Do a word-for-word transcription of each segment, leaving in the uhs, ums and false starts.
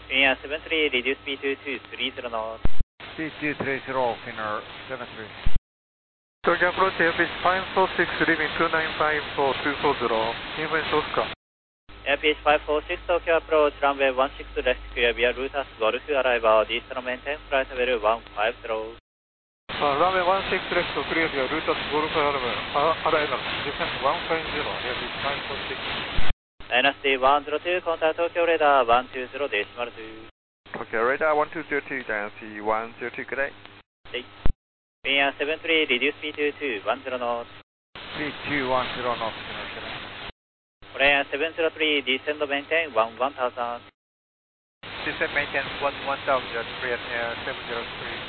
Finnair seven three, reduce speed to two three zero knots. Speed two three zero, Finnair seven three. Tokyo approach airbase five four six, leaving two nine five four two four zero. Influence Oscar. Airbase five four six, Tokyo approach, runway one six left clear via Rutas Golf arrival, distance maintain, flight level one five zero. Uh, runway one six left clear via Rutas Golf arrival, descent one five zero, airbase five four six. Dynasty one zero two, contact Tokyo radar one two zero, decimal two. Tokyo radar one two zero two, Dynasty one zero two, good day. Hey. Finnair seven three, reduce speed to two one zero knots. Speed two one zero knots, Finnair seven. Finnair seven zero three, descend maintain one one thousand. Descent maintain one one thousand, Finnair seven zero three.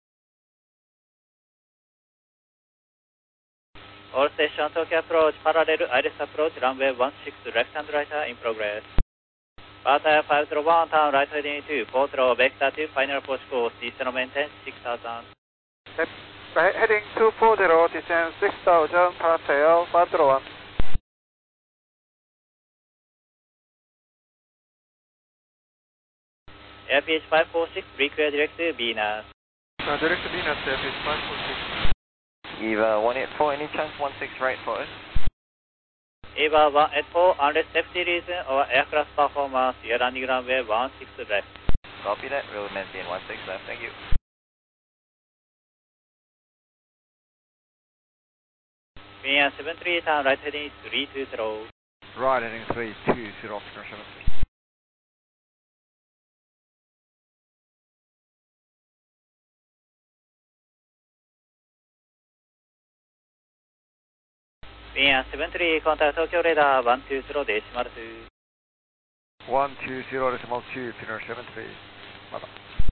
All station Tokyo approach, parallel Iris approach, runway one six left and right in progress. Bata five zero one, turn right heading to four zero, vector to final approach course, descend maintain six thousand. Heading two four zero, descend six thousand, parallel five zero one. Airbase five four six, require direct to Venus. Uh, direct to Venus, airbase five four six. Eva one eight four, any chance one six right for us? Eva one eight four, unless safety reason or aircraft performance, you are running runway one six left. Copy that, we'll maintain one six left, thank you. Finnair seven three, turn right heading three two zero. Right heading three two zero, Finnair seven three. Finnair seven three, contact Tokyo radar one two zero, decimal two. one two zero decimal two, Finnair seven three. Bye bye.